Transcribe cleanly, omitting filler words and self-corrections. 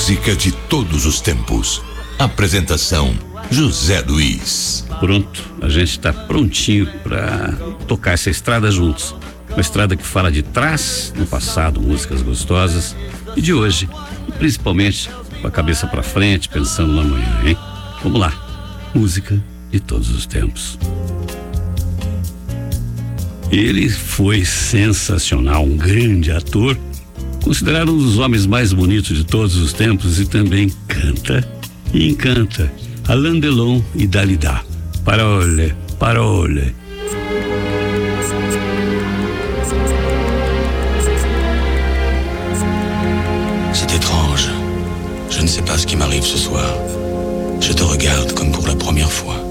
música de todos os tempos. Apresentação: José Luiz. Pronto, a gente está prontinho para tocar essa estrada juntos. Uma estrada que fala de trás, no passado, músicas gostosas, e de hoje, e principalmente com a cabeça para frente, pensando no amanhã, hein? Vamos lá, música de todos os tempos. Ele foi sensacional, um grande ator, considerado um dos homens mais bonitos de todos os tempos, e também canta e encanta. Alain Delon e Dalida. Parole, parole. C'est étrange. Je ne sais pas ce qui m'arrive ce soir. Je te regarde comme pour la première fois.